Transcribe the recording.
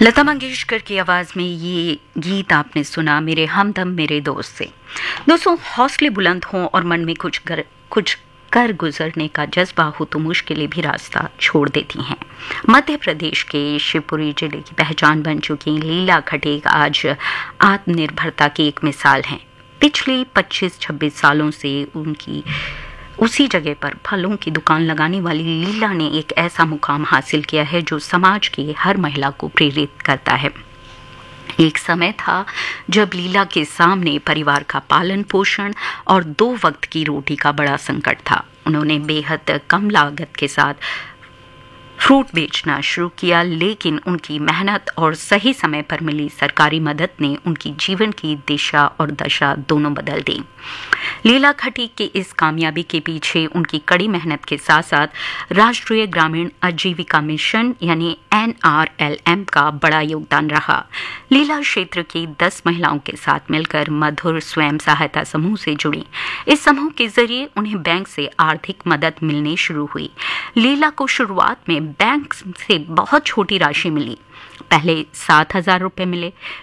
लता मंगेशकर की आवाज़ में ये गीत आपने सुना, मेरे हमदम मेरे दोस्त से। दोस्तों, हौसले बुलंद हों और मन में कुछ कर गुजरने का जज्बा हो तो मुश्किलें भी रास्ता छोड़ देती हैं। मध्य प्रदेश के शिवपुरी जिले की पहचान बन चुकी लीला खटेक आज आत्मनिर्भरता की एक मिसाल हैं। पिछले 25-26 सालों से उनकी उसी जगह पर फलों की दुकान लगाने वाली लीला ने एक ऐसा मुकाम हासिल किया है जो समाज की हर महिला को प्रेरित करता है। एक समय था जब लीला के सामने परिवार का पालन पोषण और 2 वक्त की रोटी का बड़ा संकट था। उन्होंने बेहद कम लागत के साथ फ्रूट बेचना शुरू किया, लेकिन उनकी मेहनत और सही समय पर मिली सरकारी मदद ने उनकी जीवन की दिशा और दशा दोनों बदल दी। लीला खटीक की इस कामयाबी के पीछे उनकी कड़ी मेहनत के साथ साथ राष्ट्रीय ग्रामीण आजीविका मिशन यानी NRLM का बड़ा योगदान रहा। लीला क्षेत्र की 10 महिलाओं के साथ मिलकर मधुर स्वयं सहायता समूह से जुड़ी। इस समूह के जरिए उन्हें बैंक से आर्थिक मदद मिलनी शुरू हुई। लीला को शुरुआत में बैंक से बहुत छोटी राशि मिली। पहले 7,000 रुपए मिले,